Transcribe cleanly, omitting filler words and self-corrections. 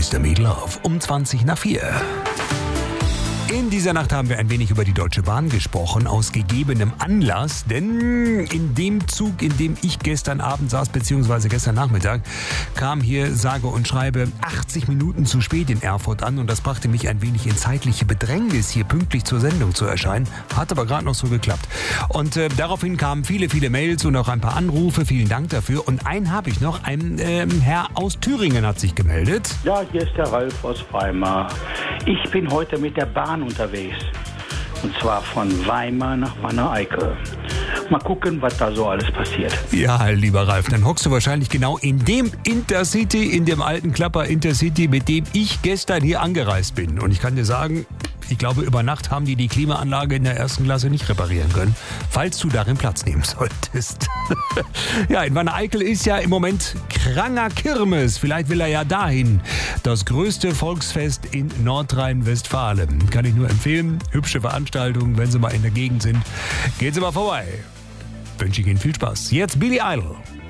Mr. Meatloaf um 4:20. In dieser Nacht haben wir ein wenig über die Deutsche Bahn gesprochen, aus gegebenem Anlass, denn in dem Zug, in dem ich gestern Abend saß, beziehungsweise gestern Nachmittag, kam hier sage und schreibe 80 Minuten zu spät in Erfurt an und das brachte mich ein wenig in zeitliche Bedrängnis, hier pünktlich zur Sendung zu erscheinen. Hat aber gerade noch so geklappt. Und daraufhin kamen viele Mails und auch ein paar Anrufe. Vielen Dank dafür. Und einen habe ich noch. Ein Herr aus Thüringen hat sich gemeldet. Ja, hier ist der Ralf aus Weimar. Ich bin heute mit der Bahn unterwegs. Und zwar von Weimar nach Wanne-Eickel. Mal gucken, was da so alles passiert. Ja, lieber Ralf, dann hockst du wahrscheinlich genau in dem Intercity, in dem alten Klapper Intercity, mit dem ich gestern hier angereist bin. Und ich kann dir sagen, ich glaube, über Nacht haben die Klimaanlage in der ersten Klasse nicht reparieren können, falls du darin Platz nehmen solltest. Ja, in Wanne-Eickel ist ja im Moment Kranger Kirmes. Vielleicht will er ja dahin. Das größte Volksfest in Nordrhein-Westfalen. Kann ich nur empfehlen. Hübsche Veranstaltungen, wenn Sie mal in der Gegend sind. Gehen Sie mal vorbei. Wünsche ich Ihnen viel Spaß. Jetzt Billy Idol.